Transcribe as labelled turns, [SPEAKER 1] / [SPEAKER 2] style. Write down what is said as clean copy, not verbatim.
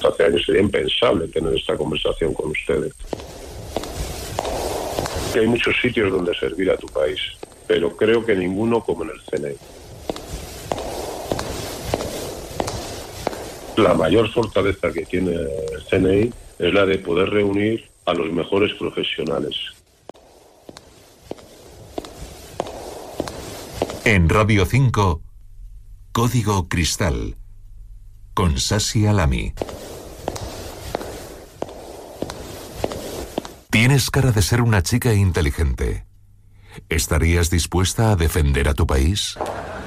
[SPEAKER 1] hace años sería impensable tener esta conversación con ustedes. Que hay muchos sitios donde servir a tu país, pero creo que ninguno como en el CNI. La mayor fortaleza que tiene el CNI es la de poder reunir a los mejores profesionales.
[SPEAKER 2] En Radio 5, Código Cristal, con Sasi Alami. Tienes cara de ser una chica inteligente. ¿Estarías dispuesta a defender a tu país?